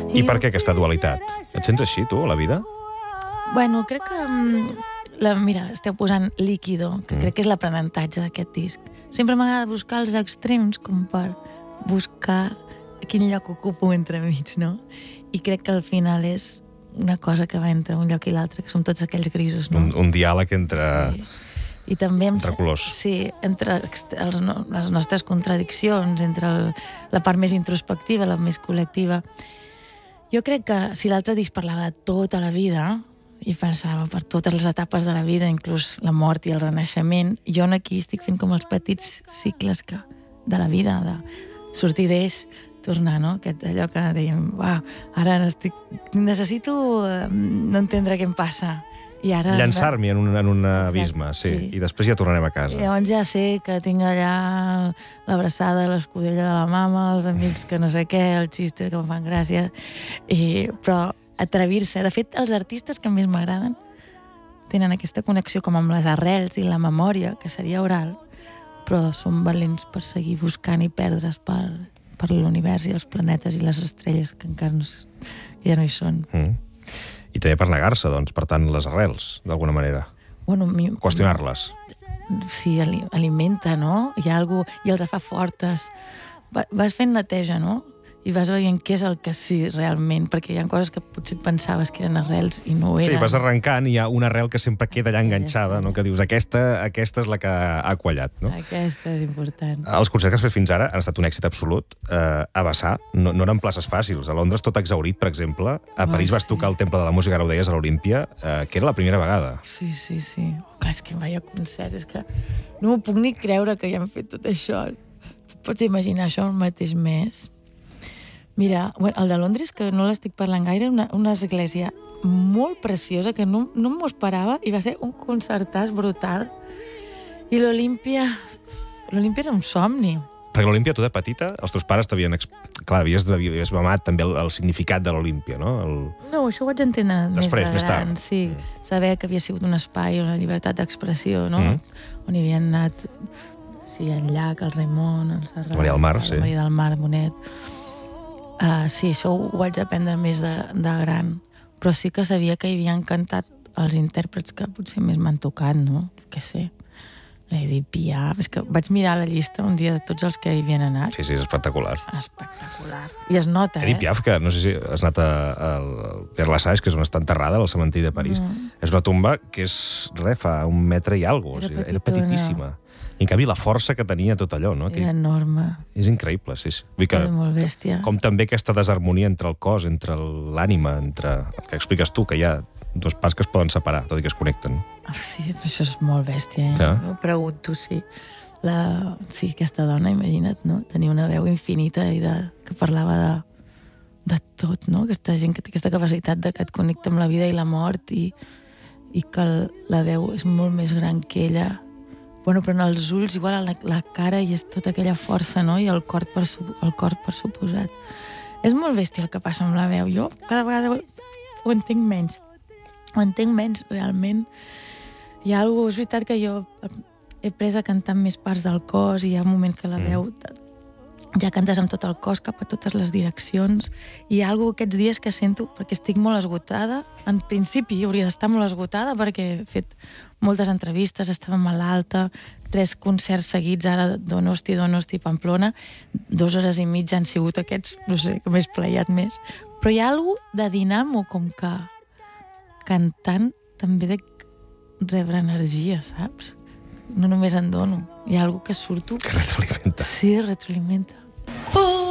I per què aquesta dualitat? Et sents així, tu, a la vida? Bueno, crec que... Mira, esteu posant Líquido, que crec que és l'aprenentatge d'aquest disc. Sempre m'agrada buscar els extrems com per buscar quin lloc ocupo entremig, no? I crec que al final és una cosa que va entre un lloc i l'altre, que som tots aquells grisos, no? Un diàleg entre... Sí. I també entre colors. Sí, entre les nostres contradiccions, entre la part més introspectiva, la més col·lectiva. Jo crec que si l'altre disc parlava de tota la vida i pensava per totes les etapes de la vida, inclús la mort i el renaixement, jo aquí estic fent com els petits cicles de la vida, de sortir d'eix, tornar, no? Allò que dèiem, ara necessito no entendre què em passa. I ara llançar-m'hi en un abisme, sí. I després ja tornarem a casa. I llavors ja sé que tinc allà l'abraçada, l'escudella de la mama, els amics que no sé què, els xistes que em fan gràcia, però atrevir-se. De fet, els artistes que més m'agraden tenen aquesta connexió com amb les arrels i la memòria, que seria oral, però són valents per seguir buscant i perdre's per l'univers i els planetes i les estrelles que encara ja no hi són. I també per negar-se, doncs, per tant, les arrels, d'alguna manera. Bueno, qüestionar-les. Sí, alimenta, no? Hi ha algú... I els fa fortes. Vas fent neteja, no? I vas veient què és el que sí, realment, perquè hi ha coses que potser et pensaves que eren arrels i no ho eren. Sí, vas arrencant i hi ha una arrel que sempre queda allà enganxada, no? Que dius, aquesta és la que ha quallat, no? Aquesta és important. Els concerts que has fet fins ara han estat un èxit absolut. A Bassà no eren places fàcils. A Londres tot exhaurit, per exemple. A París vas tocar al Temple de la Música, ara ho deies, a l'Olímpia, que era la primera vegada. Sí. Clar, és que vaia concerts, és que no m'ho puc ni creure que ja hem fet tot això. Tu et pots imaginar això el mateix mes? Mira, el de Londres, que no l'estic parlant gaire, una església molt preciosa que no m'ho esperava i va ser un concertàs brutal. I l'Olímpia era un somni. Perquè l'Olímpia, tu de petita, els teus pares t'havien... Clar, havies mamat també el significat de l'Olímpia, no? No, això ho vaig entendre després, més tard. Sí, saber que havia sigut un espai, una llibertat d'expressió, no? On hi havien anat, sí, el llac, el Raimon, el Serrat... Maria del Mar, sí. La Maria del Mar, Bonet... Sí, això ho vaig aprendre més de gran, però sí que sabia que hi havien cantat els intèrprets que potser més m'han tocat, no? Què sé, l'Edith Piaf... És que vaig mirar la llista un dia de tots els que hi havien anat. Sí, és espectacular. Espectacular. I es nota, Edith Piaf, que no sé si has anat al Père Lachaise, que és on està enterrada, al cementiri de París. És una tomba que és, fa 1 metre i alguna cosa. Era petitíssima. I en canvi la força que tenia tot allò, no? Era enorme. És increïble, sí. Vull que, era molt bèstia. Com també aquesta desharmonia entre el cos, entre l'ànima, entre el que expliques tu, que hi ha 2 parts que es poden separar, tot i que es connecten. Sí, això és molt bèstia, Ja. M'ho pregunto, sí. Sí, aquesta dona, imagina't, no? Tenia una veu infinita i que parlava de tot, no? Aquesta gent que té aquesta capacitat de que et connecta amb la vida i la mort i que la veu és molt més gran que ella. Bueno, però en els ulls, igual la cara i és tota aquella força, no? I el cor per suposat. És molt bèstia el que passa amb la veu. Jo cada vegada ho entenc menys. Ho entenc menys, realment. Hi ha alguna cosa, és veritat que jo he pres a cantar més parts del cos i hi ha un moment que la veu ja cantes amb tot el cos cap a totes les direccions. I hi ha alguna cosa aquests dies que sento, perquè estic molt esgotada. En principi hauria d'estar molt esgotada perquè he fet moltes entrevistes, estava malalta, 3 concerts seguits ara, Donosti, Pamplona, 2 hores i mitja han sigut aquests, no sé, com he esplayat més. Però hi ha alguna cosa de dinamo, com que cantant també de rebre energia, saps? No només en dono. Hi ha alguna cosa que surto... Que retroalimenta. Sí, retroalimenta.